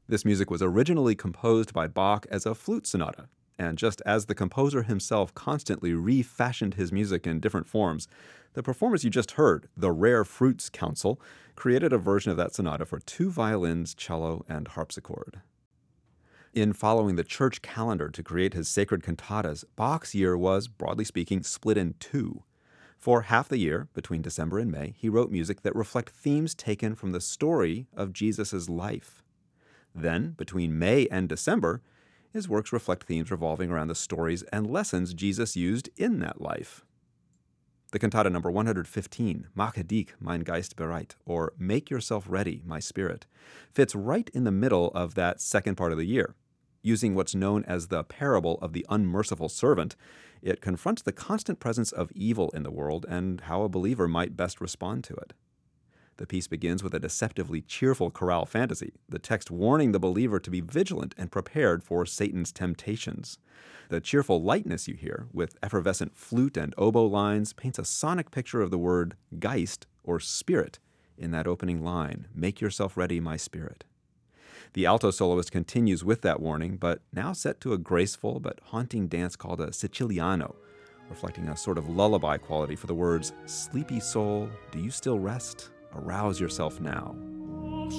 This music was originally composed by Bach as a flute sonata, and just as the composer himself constantly refashioned his music in different forms, the performers you just heard, the Rare Fruits Council, created a version of that sonata for two violins, cello, and harpsichord. In following the church calendar to create his sacred cantatas, Bach's year was, broadly speaking, split in two. For half the year, between December and May, he wrote music that reflect themes taken from the story of Jesus' life. Then, between May and December, his works reflect themes revolving around the stories and lessons Jesus used in that life. The cantata number 115, Mache dich, mein Geist bereit, or Make Yourself Ready, My Spirit, fits right in the middle of that second part of the year. Using what's known as the parable of the unmerciful servant, it confronts the constant presence of evil in the world and how a believer might best respond to it. The piece begins with a deceptively cheerful chorale fantasy, the text warning the believer to be vigilant and prepared for Satan's temptations. The cheerful lightness you hear, with effervescent flute and oboe lines, paints a sonic picture of the word Geist, or spirit, in that opening line, Make Yourself Ready, My Spirit. The alto soloist continues with that warning, but now set to a graceful but haunting dance called a Siciliano, reflecting a sort of lullaby quality for the words, Sleepy soul, do you still rest? Arouse yourself now.